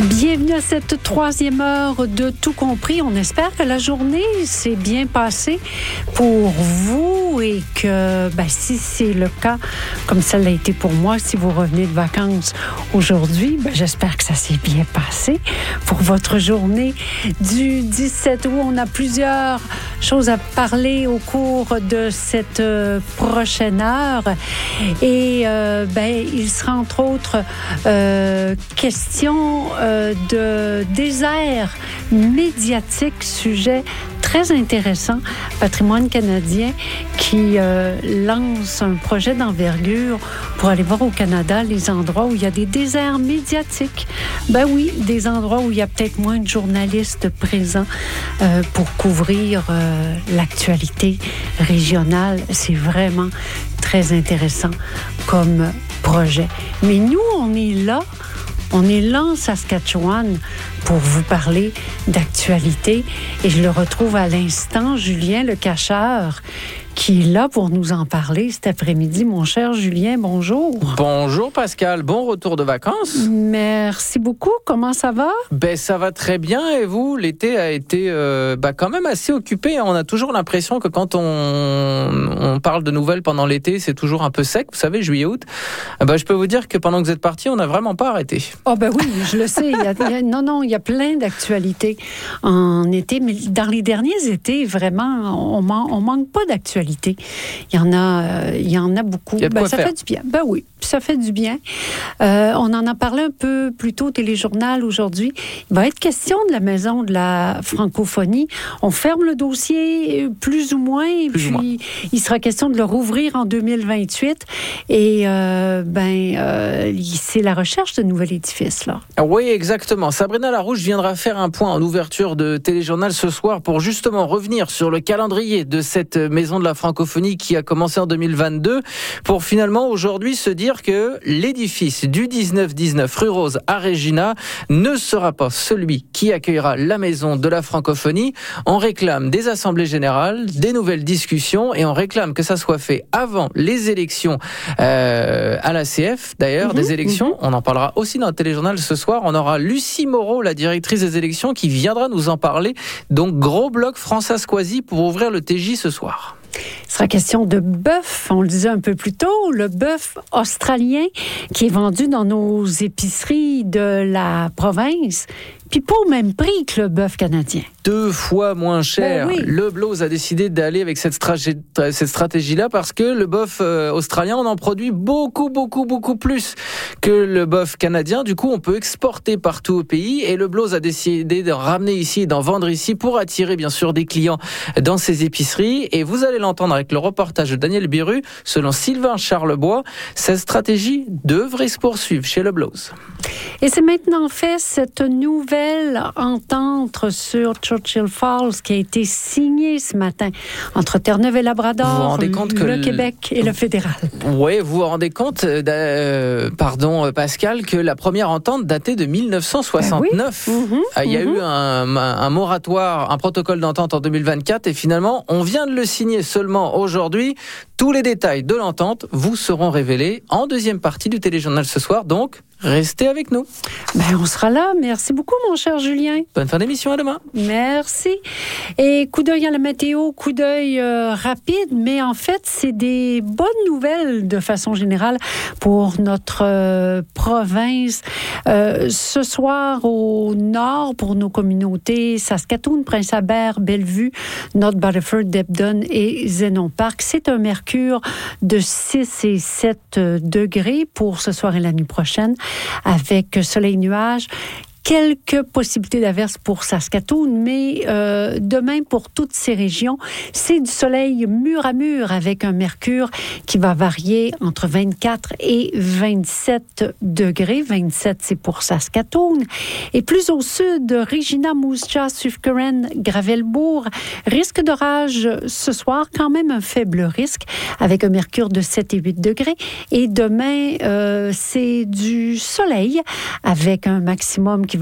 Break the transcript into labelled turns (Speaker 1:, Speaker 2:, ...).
Speaker 1: Bienvenue à cette troisième heure de Tout compris. On espère que la journée s'est bien passée pour vous et que, si c'est le cas, comme ça l'a été pour moi, si vous revenez de vacances aujourd'hui, j'espère que ça s'est bien passé pour votre journée du 17 août. On a plusieurs choses à parler au cours de cette prochaine heure et il sera entre autres question de désert médiatique, sujet très intéressant. Patrimoine canadien qui lance un projet d'envergure pour aller voir au Canada les endroits où il y a des déserts médiatiques. Oui, des endroits où il y a peut-être moins de journalistes présents pour couvrir l'actualité régionale. C'est vraiment très intéressant comme projet. Mais nous, on est là en Saskatchewan pour vous parler d'actualité. Et je le retrouve à l'instant, Julien Le Cacheur, qui est là pour nous en parler cet après-midi. Mon cher Julien, bonjour.
Speaker 2: Bonjour Pascal, bon retour de vacances.
Speaker 1: Merci beaucoup, comment ça va?
Speaker 2: Ça va très bien et vous? L'été a été quand même assez occupé. On a toujours l'impression que quand on parle de nouvelles pendant l'été, c'est toujours un peu sec. Vous savez, juillet-août. Je peux vous dire que pendant que vous êtes partis, on n'a vraiment pas arrêté.
Speaker 1: Oui, je le sais. Il y a plein d'actualités en été, mais dans les derniers étés, vraiment, on manque pas d'actualité. Il y en a beaucoup.
Speaker 2: Il y a de quoi faire.
Speaker 1: Fait du bien. Oui, ça fait du bien. On en a parlé un peu plus tôt au téléjournal aujourd'hui. Il va être question de la Maison de la francophonie. On ferme le dossier plus ou moins, et puis il sera question de le rouvrir en 2028. Et c'est la recherche de nouvel édifice, là.
Speaker 2: Oui, exactement. Sabrina Larouche viendra faire un point en ouverture de téléjournal ce soir pour justement revenir sur le calendrier de cette Maison de la francophonie qui a commencé en 2022 pour finalement aujourd'hui se dire que l'édifice du 1919 rue Rose à Regina ne sera pas celui qui accueillera la Maison de la francophonie. On réclame des assemblées générales, des nouvelles discussions et on réclame que ça soit fait avant les élections à l'ACF d'ailleurs, des élections. On en parlera aussi dans le téléjournal ce soir. On aura Lucie Moreau, la directrice des élections, qui viendra nous en parler. Donc gros bloc François-Squazy pour ouvrir le TJ ce soir.
Speaker 1: Il sera question de bœuf, on le disait un peu plus tôt, le bœuf australien qui est vendu dans nos épiceries de la province, puis pas au même prix que le bœuf canadien.
Speaker 2: 2 fois moins cher.
Speaker 1: Oui.
Speaker 2: Le Blows a décidé d'aller avec cette stratégie-là parce que le bœuf australien, on en produit beaucoup plus que le bœuf canadien. Du coup, on peut exporter partout au pays et le Blows a décidé de ramener ici et d'en vendre ici pour attirer bien sûr des clients dans ses épiceries. Et vous allez l'entendre avec le reportage de Daniel Biru. Selon Sylvain Charlebois, cette stratégie devrait se poursuivre chez le Blows.
Speaker 1: Et c'est maintenant fait cette nouvelle entente sur Churchill Falls qui a été signée ce matin entre Terre-Neuve et Labrador, le Québec et le fédéral.
Speaker 2: Oui, vous vous rendez compte, Pascal, que la première entente datait de 1969. Il y a eu un moratoire, un protocole d'entente en 2024 et finalement, on vient de le signer seulement aujourd'hui. Tous les détails de l'entente vous seront révélés en deuxième partie du téléjournal ce soir, donc restez avec nous.
Speaker 1: On sera là. Merci beaucoup, mon cher Julien.
Speaker 2: Bonne fin d'émission, à demain.
Speaker 1: Merci. Et coup d'œil à la météo, coup d'œil rapide, mais en fait, c'est des bonnes nouvelles de façon générale pour notre province. Ce soir, au nord, pour nos communautés, Saskatoon, Prince-Albert, Bellevue, North Battleford, Debden et Zénon Park, c'est un mercure de 6 et 7 degrés pour ce soir et la nuit prochaine, avec soleil-nuages. Quelques possibilités d'averses pour Saskatoon, mais demain, pour toutes ces régions, c'est du soleil mur à mur avec un mercure qui va varier entre 24 et 27 degrés. 27, c'est pour Saskatoon. Et plus au sud, Regina, Moose Jaw, Sufferin, Gravelbourg. Risque d'orage ce soir, quand même un faible risque avec un mercure de 7 et 8 degrés. Et demain, c'est du soleil avec un maximum